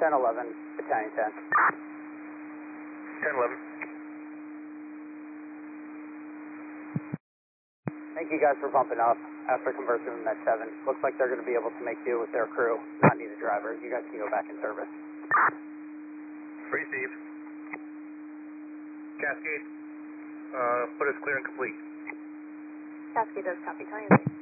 1011, Battalion 10. 1011. Thank you guys for bumping up after conversing with Med 7. Looks like they're going to be able to make do with their crew, not need a driver. You guys can go back in service. Receive. Cascade, put us clear and complete. Cascade does copy. Tell you.